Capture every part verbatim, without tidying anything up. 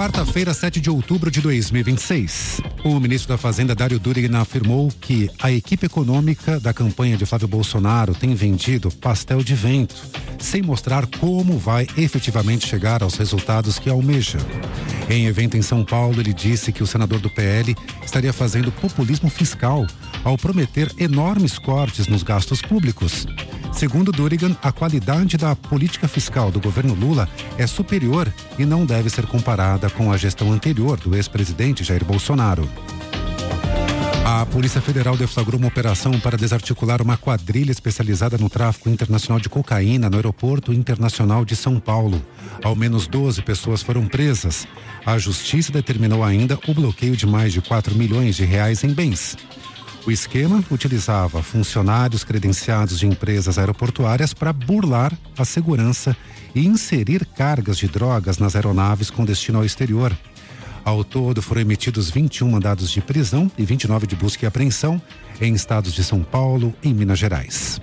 Quarta-feira, sete de outubro de dois mil e vinte e seis. O ministro da Fazenda, Dário Durigan, afirmou que a equipe econômica da campanha de Flávio Bolsonaro tem vendido pastel de vento, sem mostrar como vai efetivamente chegar aos resultados que almeja. Em evento em São Paulo, ele disse que o senador do P L estaria fazendo populismo fiscal ao prometer enormes cortes nos gastos públicos. Segundo Durigan, a qualidade da política fiscal do governo Lula é superior e não deve ser comparada com a gestão anterior do ex-presidente Jair Bolsonaro. A Polícia Federal deflagrou uma operação para desarticular uma quadrilha especializada no tráfico internacional de cocaína no Aeroporto Internacional de São Paulo. Ao menos doze pessoas foram presas. A Justiça determinou ainda o bloqueio de mais de quatro milhões de reais em bens. O esquema utilizava funcionários credenciados de empresas aeroportuárias para burlar a segurança e inserir cargas de drogas nas aeronaves com destino ao exterior. Ao todo, foram emitidos vinte e um mandados de prisão e vinte e nove de busca e apreensão em estados de São Paulo e Minas Gerais.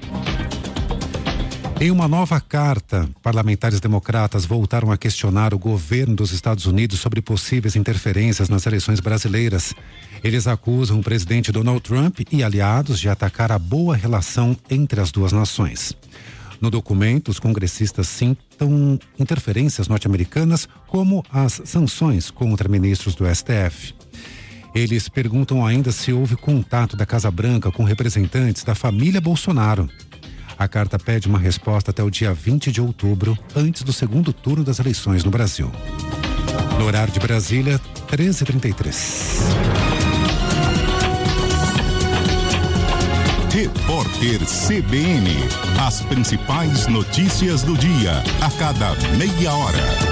Em uma nova carta, parlamentares democratas voltaram a questionar o governo dos Estados Unidos sobre possíveis interferências nas eleições brasileiras. Eles acusam o presidente Donald Trump e aliados de atacar a boa relação entre as duas nações. No documento, os congressistas citam interferências norte-americanas como as sanções contra ministros do S T F. Eles perguntam ainda se houve contato da Casa Branca com representantes da família Bolsonaro. A carta pede uma resposta até o dia vinte de outubro, antes do segundo turno das eleições no Brasil. No horário de Brasília, treze e trinta e três. Repórter C B N. As principais notícias do dia, a cada meia hora.